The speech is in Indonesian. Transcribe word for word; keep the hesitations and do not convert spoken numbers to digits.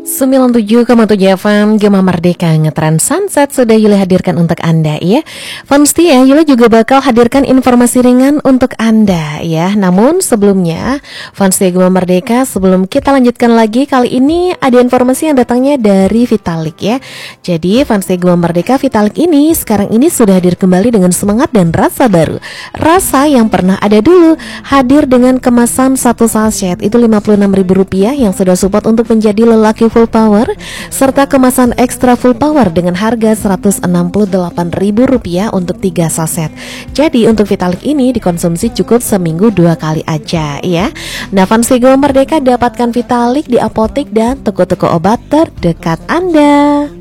sembilan puluh tujuh koma tujuh F M Gema Merdeka Ngetren Sunset sudah Yuli hadirkan untuk Anda ya. Fans ya, Yuli juga bakal hadirkan informasi ringan untuk Anda ya. Namun sebelumnya, fans Gema Merdeka, sebelum kita lanjutkan lagi, kali ini ada informasi yang datangnya dari Vitalik ya. Jadi fans Gema Merdeka, Vitalik ini sekarang ini sudah hadir kembali dengan semangat dan rasa baru. Rasa yang pernah ada dulu, hadir dengan kemasan satu sachet itu lima puluh enam ribu rupiah yang sudah support untuk menjadi lelaki full power, serta kemasan ekstra full power dengan harga seratus enam puluh delapan ribu rupiah untuk tiga saset. Jadi untuk Vitalik ini dikonsumsi cukup seminggu dua kali aja ya. Nah, fans Gema Merdeka, dapatkan Vitalik di apotek dan toko-toko obat terdekat Anda.